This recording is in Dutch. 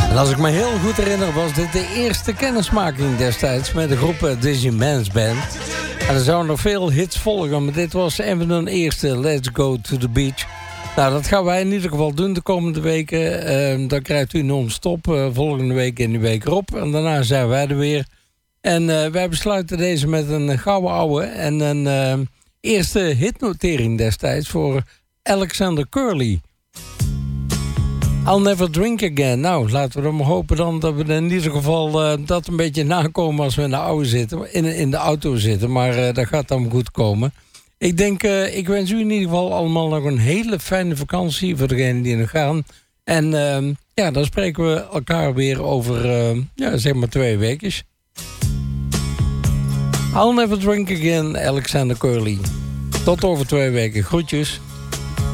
En als ik me heel goed herinner, was dit de eerste kennismaking destijds met de groep Dizzy Man's Band. En er zouden nog veel hits volgen, maar dit was een van hun eerste, Let's Go to the Beach. Nou, dat gaan wij in ieder geval doen de komende weken. Dan krijgt u non-stop volgende week en de week erop. En daarna zijn wij er weer. En wij besluiten deze met een gouden ouwe en een eerste hitnotering destijds voor Alexander Curly. I'll Never Drink Again. Nou, laten we er maar hopen dan dat we in ieder geval dat een beetje nakomen als we in de auto zitten. Maar dat gaat dan goed komen. Ik denk, ik wens u in ieder geval allemaal nog een hele fijne vakantie voor degenen die nog gaan. En ja, dan spreken we elkaar weer over, zeg maar 2 weken. I'll Never Drink Again, Alexander Curly. Tot over 2 weken. Groetjes.